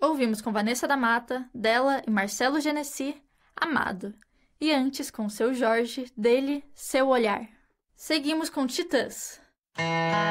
Ouvimos com Vanessa da Mata, dela e Marcelo Genesi, Amado. E antes com Seu Jorge, dele, Seu Olhar. Seguimos com Titãs.